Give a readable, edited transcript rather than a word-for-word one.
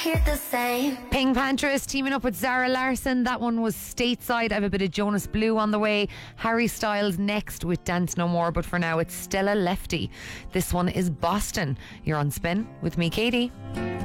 hear the same. Pink Panther is teaming up with Zara Larsson. That one was Stateside. I have a bit of Jonas Blue on the way. Harry Styles next with Dance No More. But for now, it's Stella Lefty. This one is Boston. You're on Spin with me, Katie.